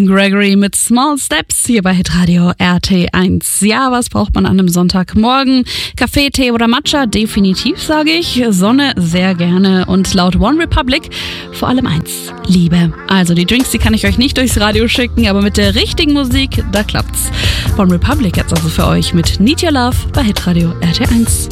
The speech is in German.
Gregory mit Small Steps hier bei Hitradio RT1. Ja, was braucht man an einem Sonntagmorgen? Kaffee, Tee oder Matcha? Definitiv, sage ich. Sonne sehr gerne und laut One Republic vor allem eins: Liebe. Also die Drinks, die kann ich euch nicht durchs Radio schicken, aber mit der richtigen Musik, da klappt's. One Republic jetzt also für euch mit Need Your Love bei Hitradio RT1.